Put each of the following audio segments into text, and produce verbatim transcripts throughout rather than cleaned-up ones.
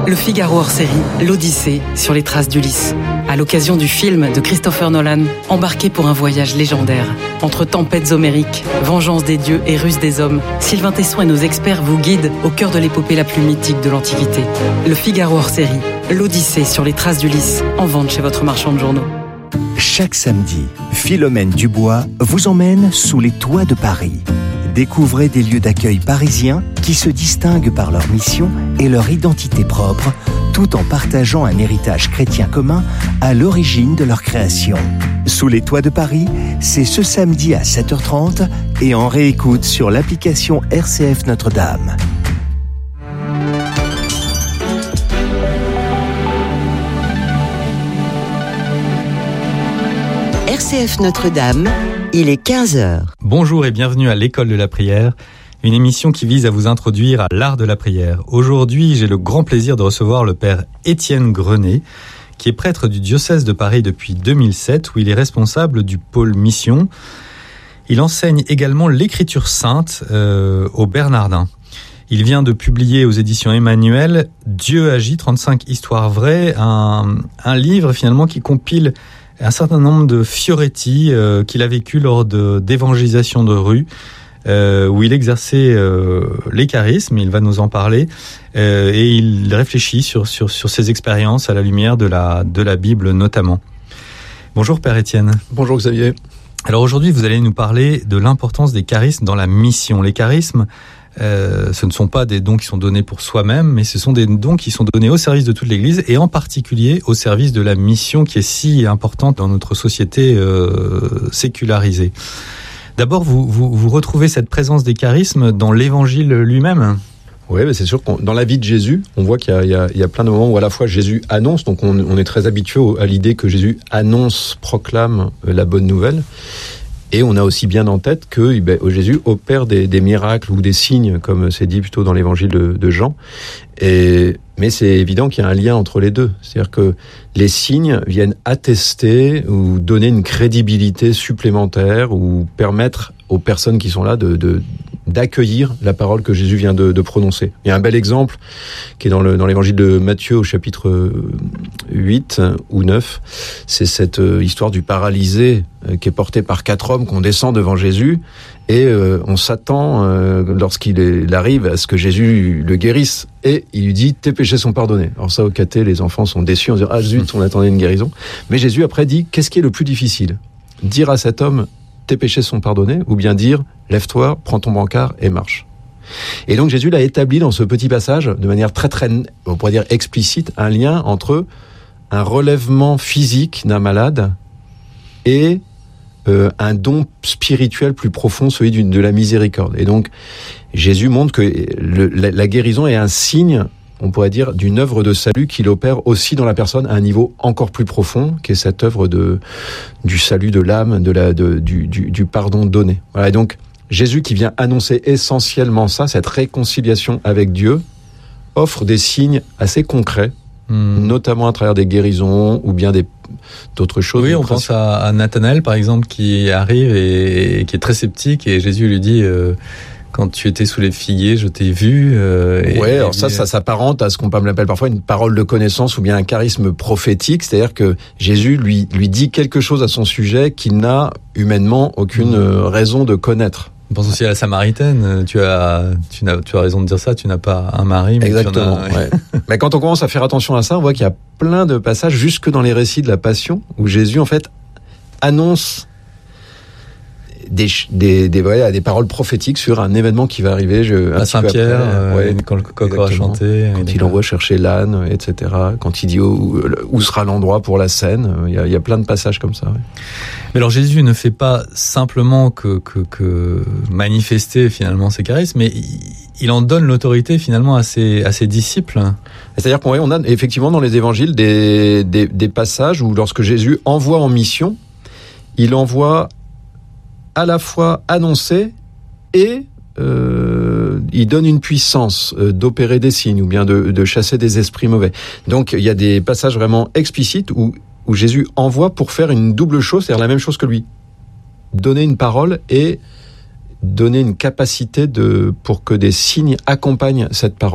Le Figaro hors série, l'Odyssée sur les traces d'Ulysse. À l'occasion du film de Christopher Nolan, embarqué pour un voyage légendaire. Entre tempêtes homériques, vengeance des dieux et ruse des hommes, Sylvain Tesson et nos experts vous guident au cœur de l'épopée la plus mythique de l'Antiquité. Le Figaro hors série, l'Odyssée sur les traces d'Ulysse, en vente chez votre marchand de journaux. Chaque samedi, Philomène Dubois vous emmène sous les toits de Paris. Découvrez des lieux d'accueil parisiens qui se distinguent par leur mission et leur identité propre, tout en partageant un héritage chrétien commun à l'origine de leur création. Sous les toits de Paris, c'est ce samedi à sept heures trente et en réécoute sur l'application R C F Notre-Dame. R C F Notre-Dame, il est quinze heures. Bonjour et bienvenue à l'École de la prière, une émission qui vise à vous introduire à l'art de la prière. Aujourd'hui, j'ai le grand plaisir de recevoir le père Étienne Grenet, qui est prêtre du diocèse de Paris depuis deux mille sept, où il est responsable du pôle mission. Il enseigne également l'écriture sainte euh, aux Bernardins. Il vient de publier aux éditions Emmanuel « Dieu agit, trente-cinq histoires vraies », un, un livre finalement qui compile un certain nombre de fioretti euh, qu'il a vécu lors de, d'évangélisation de rue, euh, où il exerçait euh, les charismes, il va nous en parler, euh, et il réfléchit sur, sur, sur ses expériences à la lumière de la, de la Bible notamment. Bonjour Père Étienne. Bonjour Xavier. Alors aujourd'hui, vous allez nous parler de l'importance des charismes dans la mission. Les charismes, Euh, ce ne sont pas des dons qui sont donnés pour soi-même, mais ce sont des dons qui sont donnés au service de toute l'Église et en particulier au service de la mission qui est si importante dans notre société euh, sécularisée. D'abord, vous, vous, vous retrouvez cette présence des charismes dans l'Évangile lui-même ? Oui, mais c'est sûr que dans la vie de Jésus, on voit qu'il y a, il y a, il y a plein de moments où à la fois Jésus annonce, donc on, on est très habitué à l'idée que Jésus annonce, proclame la bonne nouvelle. Et on a aussi bien en tête que ben, Jésus opère des, des miracles ou des signes, comme c'est dit plutôt dans l'évangile de, de Jean. Et, mais c'est évident qu'il y a un lien entre les deux. C'est-à-dire que les signes viennent attester ou donner une crédibilité supplémentaire ou permettre aux personnes qui sont là de, de, d'accueillir la parole que Jésus vient de, de prononcer. Il y a un bel exemple qui est dans, le, dans l'évangile de Matthieu au chapitre huit ou neuf. C'est cette histoire du paralysé qui est porté par quatre hommes qu'on descend devant Jésus et euh, on s'attend euh, lorsqu'il est, il arrive à ce que Jésus le guérisse et il lui dit « tes péchés sont pardonnés ». Alors ça, au caté, les enfants sont déçus en disant « ah zut, on attendait une guérison ». Mais Jésus après dit « qu'est-ce qui est le plus difficile ? Dire à cet homme « tes péchés sont pardonnés » ou bien dire « lève-toi, prends ton brancard et marche ». Et donc Jésus l'a établi dans ce petit passage de manière très très, on pourrait dire explicite, un lien entre un relèvement physique d'un malade et euh, un don spirituel plus profond, celui d'une, de la miséricorde. Et donc Jésus montre que le, la, la guérison est un signe, on pourrait dire, d'une œuvre de salut qu'il opère aussi dans la personne à un niveau encore plus profond, qui est cette œuvre de, du salut de l'âme, de la, de, du, du, du pardon donné. Voilà, et donc Jésus qui vient annoncer essentiellement ça, cette réconciliation avec Dieu, offre des signes assez concrets, mmh. notamment à travers des guérisons ou bien des, d'autres choses. Oui, on pense à, à Nathanaël par exemple qui arrive et, et qui est très sceptique et Jésus lui dit euh, quand tu étais sous les figuiers, je t'ai vu. Euh, et, ouais, alors et, ça, ça s'apparente à ce qu'on appelle parfois une parole de connaissance ou bien un charisme prophétique, c'est-à-dire que Jésus lui lui dit quelque chose à son sujet qu'il n'a humainement aucune mmh. raison de connaître. On pense aussi à la Samaritaine. Tu as, tu n'as, tu as raison de dire ça. Tu n'as pas un mari, mais exactement. tu en as... ouais. Mais quand on commence à faire attention à ça, on voit qu'il y a plein de passages jusque dans les récits de la Passion où Jésus en fait annonce des des des, ouais, des paroles prophétiques sur un événement qui va arriver. Je, à Saint-Pierre, euh, ouais, quand le coq aura chanté, quand il envoie chercher l'âne, et cetera. Quand il dit où, où sera l'endroit pour la scène, il y a, il y a plein de passages comme ça. Ouais. Mais alors Jésus ne fait pas simplement que que, que manifester finalement ses charismes, mais il, il en donne l'autorité finalement à ses à ses disciples. C'est-à-dire qu'on on a effectivement dans les évangiles des des, des passages où lorsque Jésus envoie en mission, il envoie à la fois annoncer et euh, il donne une puissance euh, d'opérer des signes ou bien de, de chasser des esprits mauvais. Donc il y a des passages vraiment explicites où, où Jésus envoie pour faire une double chose, c'est-à-dire la même chose que lui. Donner une parole et donner une capacité de, pour que des signes accompagnent cette parole.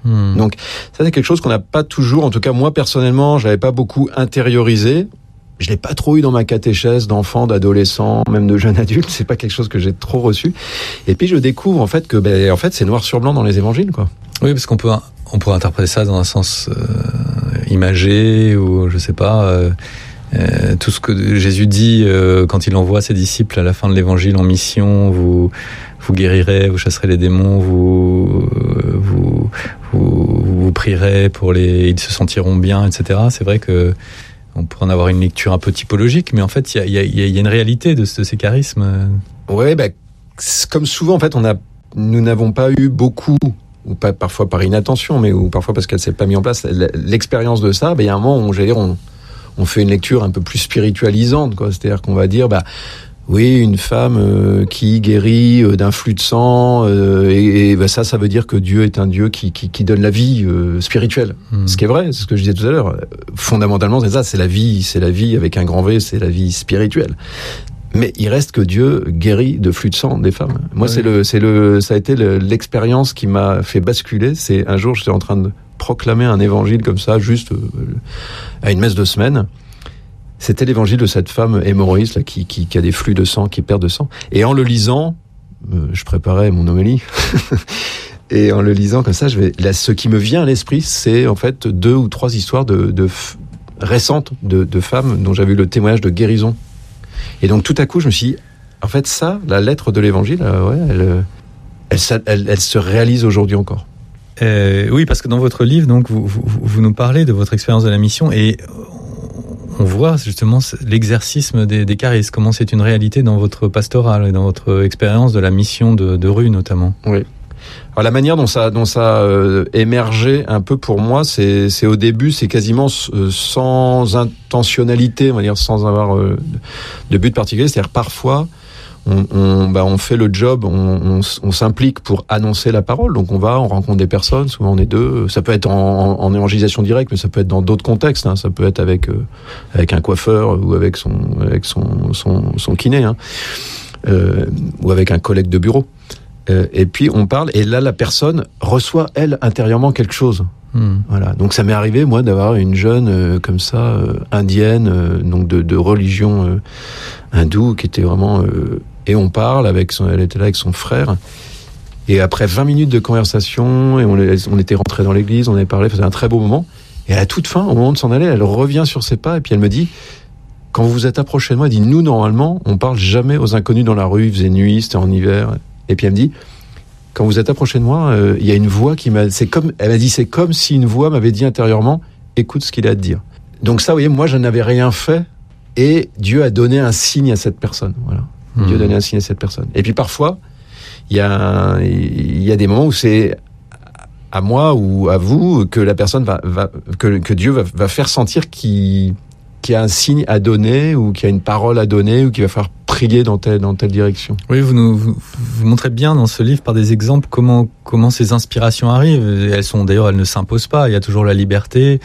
Mmh. Donc ça c'est quelque chose qu'on n'a pas toujours, en tout cas moi personnellement, je l'avais pas beaucoup intériorisé. Je l'ai pas trop eu dans ma catéchèse d'enfants, d'adolescents, même de jeunes adultes. C'est pas quelque chose que j'ai trop reçu. Et puis je découvre en fait que, ben, en fait, c'est noir sur blanc dans les évangiles, quoi. Oui, parce qu'on peut, on pourrait interpréter ça dans un sens euh, imagé ou je sais pas. Euh, euh, tout ce que Jésus dit euh, quand il envoie ses disciples à la fin de l'évangile en mission, vous, vous guérirez, vous chasserez les démons, vous, vous, vous, vous prierez pour les, ils se sentiront bien, et cetera. C'est vrai que on pourrait en avoir une lecture un peu typologique, mais en fait, il y a, y, a, y a une réalité de, de ces charismes. Ouais, bah, comme souvent, en fait, on a, nous n'avons pas eu beaucoup, ou pas parfois par inattention, mais ou parfois parce qu'elle s'est pas mis en place, l'expérience de ça. Bah, il y a un moment où, j'allais dire, on, on fait une lecture un peu plus spiritualisante, quoi. C'est-à-dire qu'on va dire, bah, oui, une femme euh, qui guérit euh, d'un flux de sang, euh, et, et bah, ça, ça veut dire que Dieu est un Dieu qui, qui, qui donne la vie euh, spirituelle. Mmh. Ce qui est vrai, c'est ce que je disais tout à l'heure. Fondamentalement, c'est ça, c'est la vie, c'est la vie avec un grand V, c'est la vie spirituelle. Mais il reste que Dieu guérit de flux de sang des femmes. Moi, oui. c'est le, c'est le, ça a été le, l'expérience qui m'a fait basculer. C'est un jour, j'étais en train de proclamer un évangile comme ça, juste euh, à une messe de semaine. C'était l'évangile de cette femme hémorroïste là, qui, qui, qui a des flux de sang, qui perd de sang. Et en le lisant, euh, je préparais mon homélie, et en le lisant comme ça, je vais, là, ce qui me vient à l'esprit, c'est en fait deux ou trois histoires de, de f... récentes de, de femmes dont j'avais eu le témoignage de guérison. Et donc tout à coup, je me suis dit, en fait ça, la lettre de l'évangile, euh, ouais, elle, elle, elle, elle se réalise aujourd'hui encore. Euh, oui, parce que dans votre livre, donc, vous, vous, vous nous parlez de votre expérience de la mission et on voit justement l'exercice des, des charismes, comment c'est une réalité dans votre pastoral et dans votre expérience de la mission de, de rue notamment. Oui. Alors la manière dont ça, dont ça euh, émergeait un peu pour moi, c'est, c'est au début, c'est quasiment euh, sans intentionnalité, on va dire, sans avoir euh, de but particulier. C'est-à-dire parfois, on, on, bah, on fait le job, on, on, on s'implique pour annoncer la parole. Donc on va, on rencontre des personnes, souvent on est deux. Ça peut être en, en évangélisation directe, mais ça peut être dans d'autres contextes. Hein. Ça peut être avec euh, avec un coiffeur ou avec son avec son son, son kiné, hein. euh, ou avec un collègue de bureau. Euh, et puis on parle, et là la personne reçoit elle intérieurement quelque chose. Mmh. Voilà. Donc ça m'est arrivé moi d'avoir une jeune euh, comme ça euh, indienne, euh, donc de, de religion euh, hindoue, qui était vraiment euh, et on parle avec son, elle était là avec son frère. Et après vingt minutes de conversation, et on, on était rentrés dans l'église, on avait parlé, c'était un très beau moment. Et à la toute fin, au moment de s'en aller, elle revient sur ses pas et puis elle me dit, quand vous vous êtes approché de moi, elle dit, nous normalement, on parle jamais aux inconnus dans la rue, il faisait nuit, c'était en hiver. Et puis elle me dit, quand vous êtes approché de moi, euh, il y a une voix qui m'a, c'est comme, elle m'a dit, c'est comme si une voix m'avait dit intérieurement, écoute ce qu'il a à te dire. Donc ça, vous voyez, moi, je n'avais rien fait, et Dieu a donné un signe à cette personne. Voilà. Mmh. Dieu a donné un signe à cette personne. Et puis parfois, il y a, il y a des moments où c'est à moi ou à vous que la personne va, va que, que Dieu va, va faire sentir qu'il, qu'il y a un signe à donner, ou qu'il y a une parole à donner, ou qu'il va falloir prier dans telle, dans telle direction. Oui, vous nous vous, vous montrez bien dans ce livre par des exemples comment, comment ces inspirations arrivent. Elles sont, d'ailleurs, elles ne s'imposent pas. Il y a toujours la liberté.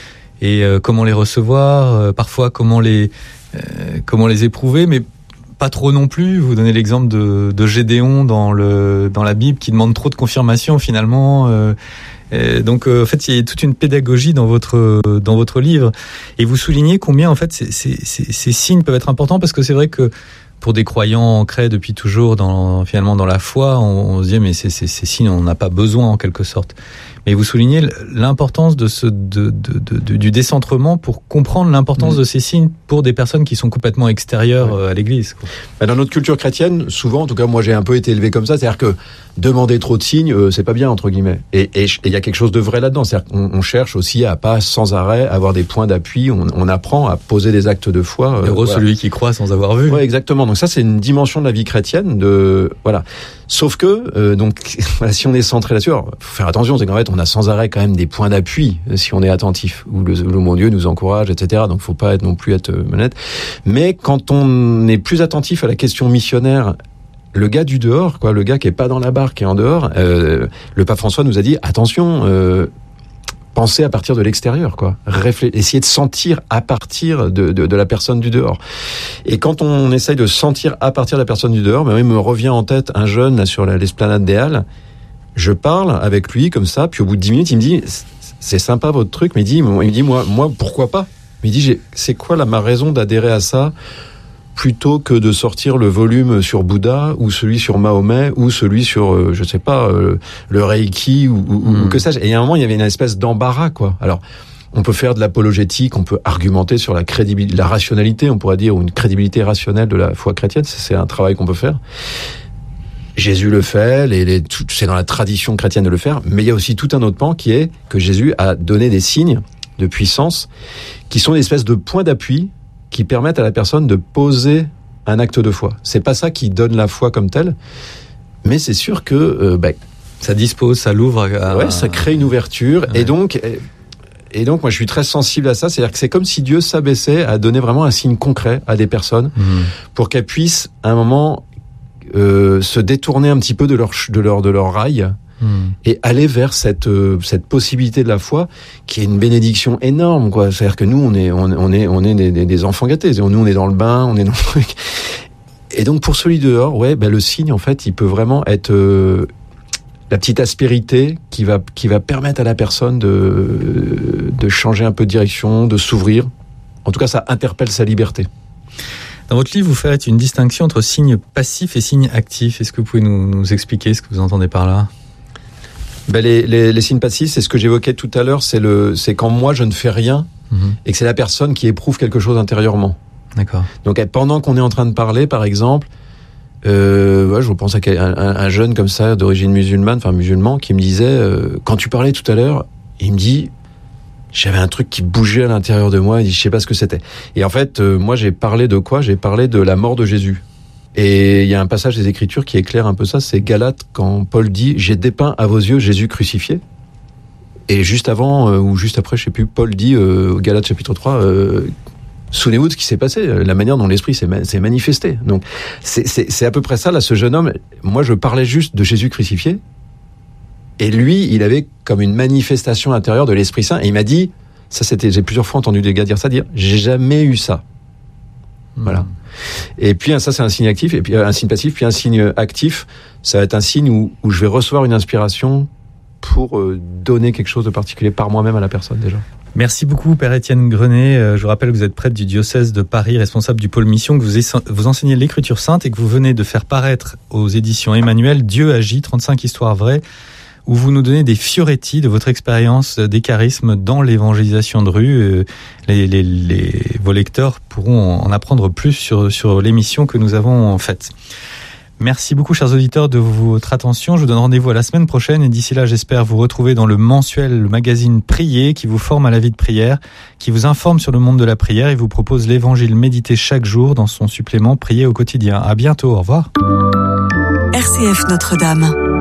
Et euh, comment les recevoir, euh, parfois comment les, euh, comment les éprouver, mais pas trop non plus. Vous donnez l'exemple de, de Gédéon dans, le, dans la Bible qui demande trop de confirmation finalement. Euh, et donc euh, en fait il y a toute une pédagogie dans votre, dans votre livre. Et vous soulignez combien en fait ces, ces, ces, ces signes peuvent être importants, parce que c'est vrai que pour des croyants ancrés depuis toujours dans, finalement dans la foi, on, on se dit mais ces, ces, ces signes on n'a pas besoin en quelque sorte. Mais vous soulignez l'importance de ce, de, de, de, de, du décentrement pour comprendre l'importance mmh. de ces signes pour des personnes qui sont complètement extérieures ouais. à l'Église. Bah dans notre culture chrétienne, souvent, en tout cas moi j'ai un peu été élevé comme ça, c'est-à-dire que demander trop de signes, euh, c'est pas bien entre guillemets. Et il y a quelque chose de vrai là-dedans, c'est-à-dire qu'on on cherche aussi à pas sans arrêt avoir des points d'appui, on, on apprend à poser des actes de foi. Euh, Heureux voilà. celui qui croit sans avoir vu. Ouais, exactement. Donc ça c'est une dimension de la vie chrétienne de voilà. Sauf que euh, donc voilà, si on est centré là-dessus, alors, faut faire attention, c'est qu'en fait on a sans arrêt quand même des points d'appui si on est attentif, où le, le bon Dieu nous encourage, et cetera. Donc faut pas être non plus être malade. Mais quand on est plus attentif à la question missionnaire, le gars du dehors, quoi, le gars qui est pas dans la barque, qui est en dehors, euh, le pape François nous a dit attention. Euh, Pensez à partir de l'extérieur, quoi. Réflé- essayez de sentir à partir de, de, de la personne du dehors. Et quand on essaye de sentir à partir de la personne du dehors, ben oui, me revient en tête un jeune là sur l'esplanade des Halles Je parle avec lui comme ça, puis au bout de dix minutes, il me dit, c'est sympa votre truc, mais il, dit, il me dit, moi, moi pourquoi pas? Il me dit, j'ai, c'est quoi là, ma raison d'adhérer à ça plutôt que de sortir le volume sur Bouddha ou celui sur Mahomet ou celui sur, euh, je sais pas, euh, le Reiki ou, ou, mmh. ou que sais-je. Et il y a un moment, il y avait une espèce d'embarras, quoi. Alors, on peut faire de l'apologétique, on peut argumenter sur la crédibilité, la rationalité, on pourrait dire, ou une crédibilité rationnelle de la foi chrétienne. C'est un travail qu'on peut faire. Jésus le fait, les, les, tout, c'est dans la tradition chrétienne de le faire, mais il y a aussi tout un autre pan qui est que Jésus a donné des signes de puissance qui sont des espèces de points d'appui qui permettent à la personne de poser un acte de foi. C'est pas ça qui donne la foi comme telle, mais c'est sûr que euh, bah, ça dispose, ça l'ouvre. À... Ouais, ça crée une ouverture, ouais. et donc. Et donc, moi, je suis très sensible à ça. C'est-à-dire que c'est comme si Dieu s'abaissait à donner vraiment un signe concret à des personnes mmh. pour qu'elles puissent, à un moment, euh, se détourner un petit peu de leur de leur de leur rail mmh. et aller vers cette euh, cette possibilité de la foi qui est une bénédiction énorme, quoi. C'est-à-dire que nous, on est on, on est on est des, des, des enfants gâtés. Nous, on est dans le bain, on est dans le truc. Et donc, pour celui dehors, ouais, ben le signe, en fait, il peut vraiment être euh, la petite aspérité qui va qui va permettre à la personne de de changer un peu de direction, de s'ouvrir. En tout cas, ça interpelle sa liberté. Dans votre livre, vous faites une distinction entre signe passif et signe actif. Est-ce que vous pouvez nous, nous expliquer ce que vous entendez par là? Ben les, les, les signes passifs, c'est ce que j'évoquais tout à l'heure. C'est le c'est quand moi je ne fais rien mmh. et que c'est la personne qui éprouve quelque chose intérieurement. D'accord. Donc pendant qu'on est en train de parler, par exemple. Euh, ouais, je repense à un, un, un jeune comme ça d'origine musulmane, enfin musulman, qui me disait euh, quand tu parlais tout à l'heure, il me dit j'avais un truc qui bougeait à l'intérieur de moi, il dit je sais pas ce que c'était. Et en fait, euh, moi j'ai parlé de quoi? J'ai parlé de la mort de Jésus. Et il y a un passage des Écritures qui éclaire un peu ça, c'est Galates quand Paul dit j'ai dépeint à vos yeux Jésus crucifié. Et juste avant euh, ou juste après, je sais plus, Paul dit euh, Galates chapitre trois. Euh, Souvenez-vous de ce qui s'est passé, la manière dont l'esprit s'est, s'est manifesté. Donc, c'est, c'est, c'est à peu près ça, là, ce jeune homme. Moi, je parlais juste de Jésus crucifié. Et lui, il avait comme une manifestation intérieure de l'Esprit Saint. Et il m'a dit, ça c'était, j'ai plusieurs fois entendu des gars dire ça, dire, j'ai jamais eu ça. Mmh. Voilà. Et puis, ça, c'est un signe actif, et puis un signe passif, puis un signe actif, ça va être un signe où, où je vais recevoir une inspiration pour euh, donner quelque chose de particulier par moi-même à la personne, déjà. Merci beaucoup, Père Étienne Grenet. Je vous rappelle que vous êtes prêtre du diocèse de Paris, responsable du pôle mission, que vous, vous enseignez l'écriture sainte et que vous venez de faire paraître aux éditions Emmanuel Dieu agit, trente-cinq histoires vraies, où vous nous donnez des fioretti de votre expérience des charismes dans l'évangélisation de rue. Les, les, les, vos lecteurs pourront en apprendre plus sur, sur l'émission que nous avons faite. Merci beaucoup, chers auditeurs, de votre attention. Je vous donne rendez-vous à la semaine prochaine et d'ici là, j'espère vous retrouver dans le mensuel, le magazine Prier, qui vous forme à la vie de prière, qui vous informe sur le monde de la prière et vous propose l'évangile médité chaque jour dans son supplément Prier au quotidien. À bientôt, au revoir. R C F Notre-Dame.